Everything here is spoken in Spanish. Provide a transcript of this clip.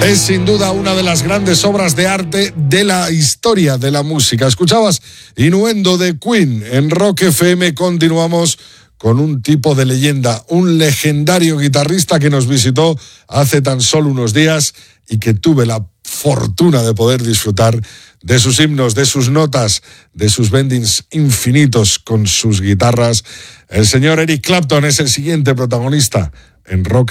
Es sin duda una de las grandes obras de arte de la historia de la música. Escuchabas Innuendo de Queen en Rock FM. Continuamos con un tipo de leyenda, un legendario guitarrista que nos visitó hace tan solo unos días y que tuve la fortuna de poder disfrutar de sus himnos, de sus notas, de sus bendings infinitos con sus guitarras. El señor Eric Clapton es el siguiente protagonista en Rock